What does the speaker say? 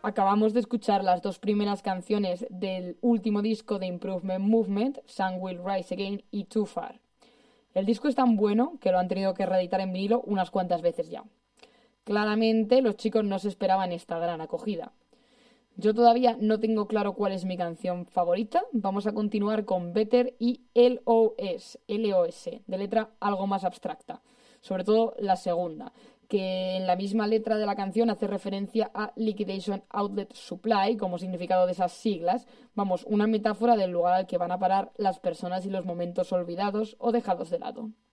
Acabamos de escuchar las dos primeras canciones del último disco de Improvement Movement, Sun Will Rise Again y Too Far. El disco es tan bueno que lo han tenido que reeditar en vinilo unas cuantas veces ya. Claramente los chicos no se esperaban esta gran acogida. Yo todavía no tengo claro cuál es mi canción favorita. Vamos a continuar con Better y LOS, de letra algo más abstracta. Sobre todo la segunda, que en la misma letra de la canción hace referencia a Liquidation Outlet Supply como significado de esas siglas. Vamos, una metáfora del lugar al que van a parar las personas y los momentos olvidados o dejados de lado.